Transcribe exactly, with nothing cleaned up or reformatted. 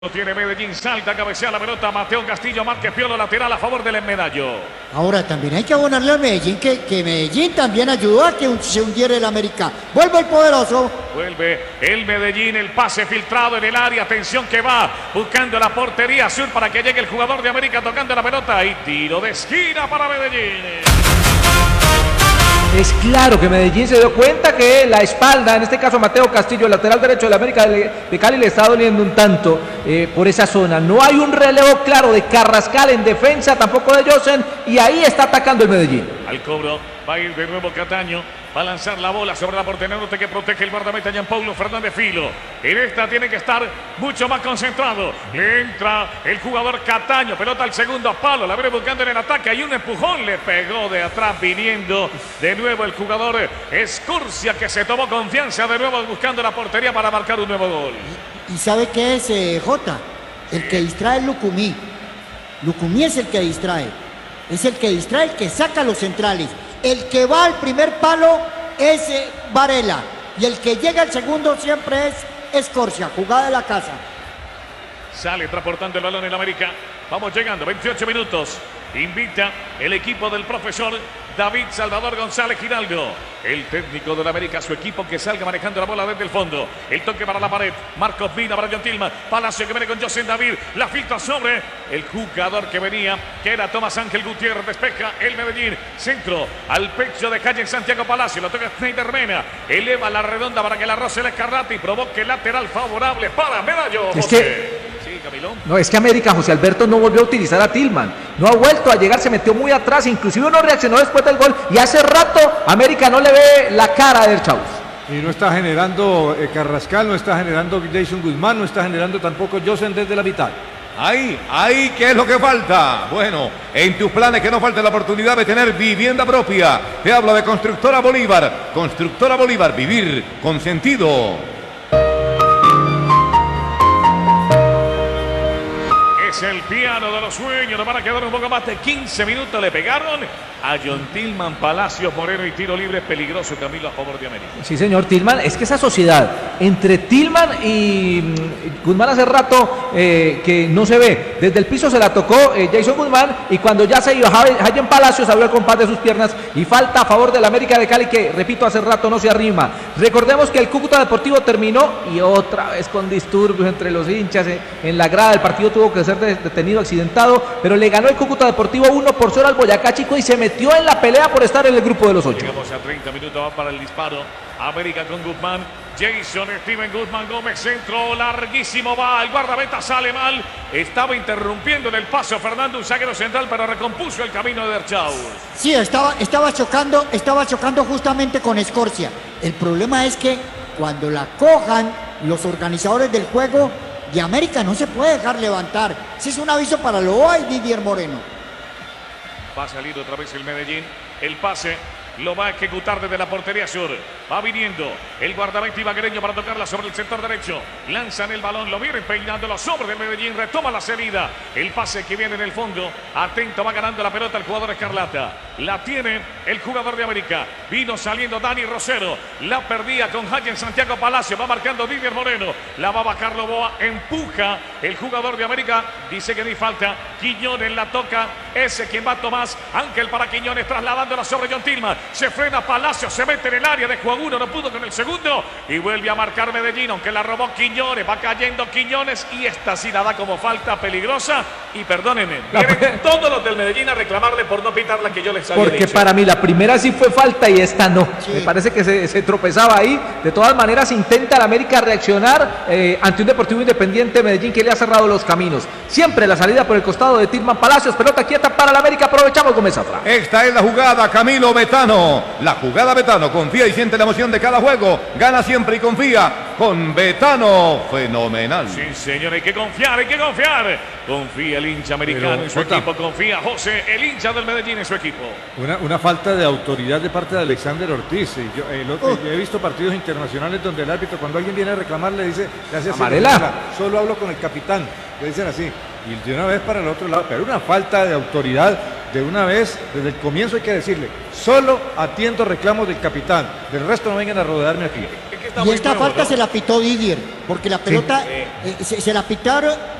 Tiene Medellín, salta, cabecea la pelota, Mateo Castillo, Márquez Piolo, lateral a favor del Medallo. Ahora también hay que abonarle al Medellín que, que Medellín también ayudó a que se hundiera el América. Vuelve el poderoso. Vuelve el Medellín, el pase filtrado en el área, atención que va buscando la portería sur para que llegue el jugador de América tocando la pelota y tiro de esquina para Medellín. Es claro que Medellín se dio cuenta que la espalda, en este caso Mateo Castillo, el lateral derecho de la América de Cali, le está doliendo un tanto eh, por esa zona. No hay un relevo claro de Carrascal en defensa, tampoco de Josen, y ahí está atacando el Medellín. Al cobro va a ir de nuevo Cataño, va a lanzar la bola sobre la portería norte que protege el guardameta Jean Paulo Fernández Filo. En esta tiene que estar mucho más concentrado. Le entra el jugador Cataño, pelota al segundo palo, la viene buscando en el ataque, hay un empujón, le pegó de atrás viniendo de nuevo el jugador Escurcia, que se tomó confianza de nuevo buscando la portería para marcar un nuevo gol. ¿Y, y sabe qué es, eh, Jota? El que distrae es Lucumí. Lucumí es el que distrae. Es el que distrae, el que saca los centrales. El que va al primer palo es eh, Varela. Y el que llega al segundo siempre es Escorcia, jugada de la casa. Sale transportando el balón en América. Vamos llegando, veintiocho minutos. Invita el equipo del profesor David Salvador González Giraldo, el técnico del América, a su equipo que salga manejando la bola desde el fondo. El toque para la pared, Marcos Vina para John Tillman, Palacio que viene con José David, la filtra sobre el jugador que venía, que era Tomás Ángel Gutiérrez, despeja el Medellín, centro al pecho de calle Santiago Palacio, lo toca Schneider Mena, eleva la redonda para que la roce el Escarlata y provoque lateral favorable para Medallo. Es que... Sí, Camilo. No, es que América, José Alberto, no volvió a utilizar a Tillman. No ha vuelto a llegar, se metió muy atrás, inclusive no reaccionó después del gol. Y hace rato América no le ve la cara del Chaus. Y no está generando eh, Carrascal, no está generando Jason Guzmán, no está generando tampoco Josen desde la mitad. Ahí, ahí, ¿qué es lo que falta? Bueno, en tus planes que no falte la oportunidad de tener vivienda propia. Te hablo de Constructora Bolívar. Constructora Bolívar, vivir con sentido. Es el piano de los sueños, nos van a quedar un poco más de quince minutos, le pegaron a John Tillman, Palacios, Moreno y tiro libre peligroso, Camilo, a favor de América. Sí, señor, Tillman, es que esa sociedad entre Tillman y Guzmán hace rato eh, que no se ve. Desde el piso se la tocó eh, Jason Guzmán y cuando ya se iba Jayen Palacios abrió el compás de sus piernas y falta a favor de la América de Cali que, repito, hace rato no se arrima. Recordemos que el Cúcuta Deportivo terminó y otra vez con disturbios entre los hinchas eh, en la grada. El partido tuvo que ser detenido, accidentado, pero le ganó el Cúcuta Deportivo uno por cero al Boyacá Chico y se metió en la pelea por estar en el grupo de los ocho. Llegamos a treinta minutos, va para el disparo. América con Guzmán, Jason Steven Guzmán Gómez, centro larguísimo, va, el guardameta sale mal, estaba interrumpiendo en el paso Fernando, un zaguero central, pero recompuso el camino de Erchau. Sí, estaba, estaba chocando, estaba chocando justamente con Escorcia. El problema es que cuando la cojan los organizadores del juego, y América no se puede dejar levantar. Ese es un aviso para Loa y Didier Moreno. Va a salir otra vez el Medellín. El pase lo va a ejecutar desde la portería sur. Va viniendo el guardameta ibaguereño para tocarla sobre el sector derecho. Lanzan el balón, lo vienen peinándolo sobre el Medellín. Retoma la salida. El pase que viene en el fondo. Atento, va ganando la pelota el jugador Escarlata. La tiene el jugador de América. Vino saliendo Dani Rosero. La perdía con Jayen Santiago Palacio. Va marcando Didier Moreno. La va a bajar Loboa. Empuja el jugador de América. Dice que ni falta. Quiñones la toca. Ese quien va Tomás. Ángel para Quiñones trasladándola sobre John Tillman. Se frena Palacio. Se mete en el área de juego uno. No pudo con el segundo. Y vuelve a marcar Medellín. Aunque la robó Quiñones. Va cayendo Quiñones. Y esta sí la da como falta peligrosa. Y perdónenme. Vienen todos los del Medellín a reclamarle por no pitar la que yo les había Porque dicho. para mí la primera sí fue falta y esta no. Sí. Me parece que se, se tropezaba ahí. De todas maneras intenta la América reaccionar eh, ante un Deportivo Independiente Medellín que le ha cerrado los caminos. Siempre la salida por el costado de Tillman Palacios. Pelota quieta para la América. Aprovechamos Gómez Zafra. Esta es la jugada, Camilo Betano. La jugada Betano. Confía y siente la emoción de cada juego. Gana siempre y confía con Betano. Fenomenal. Sí, señor, hay que confiar, hay que confiar. Confía el hincha americano Pero, en su Jota, equipo. Confía José, el hincha del Medellín en su equipo. Una, una falta de autoridad de parte de Alexander Ortiz. Y Yo, el otro- Uh. yo he visto partidos internacionales donde el árbitro, cuando alguien viene a reclamar, le dice, le hace así, Amarela. "Amarela, solo hablo con el capitán". Le dicen así. Y de una vez para el otro lado. Pero una falta de autoridad, de una vez, desde el comienzo hay que decirle, solo atiendo reclamos del capitán. Del resto no vengan a rodearme aquí. Es que está Y muy esta nuevo, falta ¿no? se la pitó Didier, porque la pelota Sí. eh, se, se la pitaron